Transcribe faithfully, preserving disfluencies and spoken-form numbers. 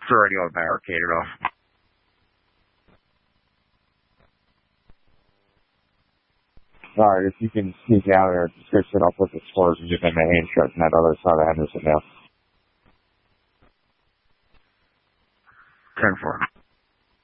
It's already all barricaded off. Alright, if you can sneak out there, switch it up with the scores and give them a hand shot on that other side of Henderson now. ten four.